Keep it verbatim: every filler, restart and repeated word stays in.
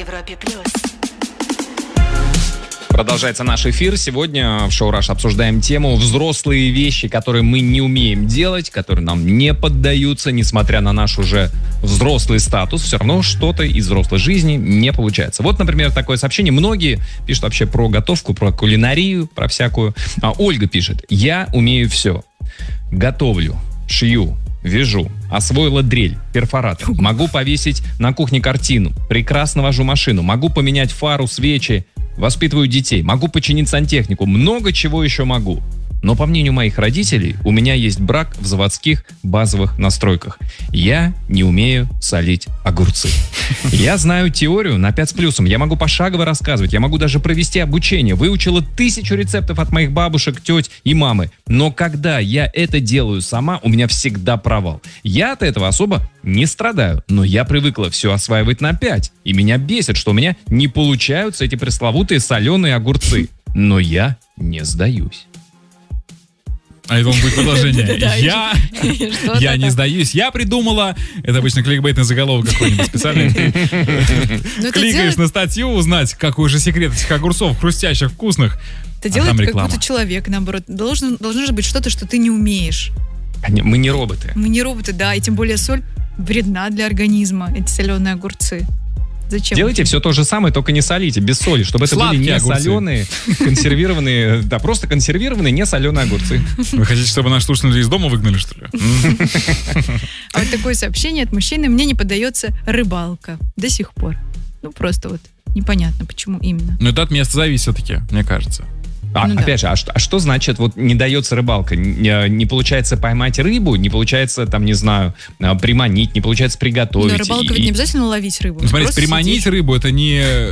Европе плюс. Продолжается наш эфир. Сегодня в шоу «Раш» обсуждаем тему взрослые вещи, которые мы не умеем делать, которые нам не поддаются, несмотря на наш уже взрослый статус, все равно что-то из взрослой жизни не получается. Вот, например, такое сообщение. Многие пишут вообще про готовку, про кулинарию, про всякую. А Ольга пишет: «Я умею все. Готовлю, шью, вяжу, освоила дрель, перфоратор, могу повесить на кухне картину, прекрасно вожу машину, могу поменять фару, свечи, воспитываю детей, могу починить сантехнику, много чего еще могу. Но, по мнению моих родителей, у меня есть брак в заводских базовых настройках. Я не умею солить огурцы. Я знаю теорию на пять с плюсом. Я могу пошагово рассказывать. Я могу даже провести обучение. Выучила тысячу рецептов от моих бабушек, теть и мамы. Но когда я это делаю сама, у меня всегда провал. Я от этого особо не страдаю. Но я привыкла все осваивать на пять. И меня бесит, что у меня не получаются эти пресловутые соленые огурцы. Но я не сдаюсь». А это будет продолжение. Я, я не сдаюсь. Я придумала. Это обычно кликбейтный заголовок какой-нибудь специальный. Кликаешь на статью, узнать, какой же секрет этих огурцов хрустящих, вкусных. Это делает как будто человек, наоборот. Должно, должно же быть что-то, что ты не умеешь. Мы не роботы. Мы не роботы, да. И тем более соль вредна для организма, эти соленые огурцы. Зачем? Делайте все то же самое, только не солите, без соли, чтобы это Сладкие были не огурцы. соленые, консервированные, да, просто консервированные, не соленые огурцы. Вы хотите, чтобы наши слушатели из дома выгнали, что ли? А вот такое сообщение от мужчины: «Мне не поддается рыбалка до сих пор». Ну, просто вот непонятно, почему именно. Но это от места зависит все-таки, мне кажется. А, Ну да. опять же, а что, а что значит вот не дается рыбалка? Не, не получается поймать рыбу, не получается, там, не знаю, приманить, не получается приготовить. Но рыбалка и- ведь не обязательно ловить рыбу. Ну, смотрите, Просто приманить сидишь. рыбу — это не